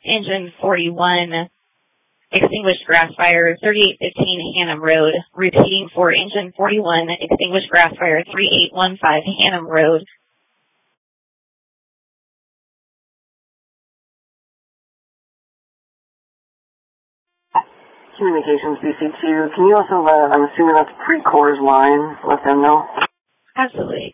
engine 41, extinguished grass fire, 3815 Hannum Road. Repeating for engine 41, extinguished grass fire, 3815 Hannum Road. Communications BC2. Can you also I'm assuming that's pre-Coors line, let them know? Absolutely.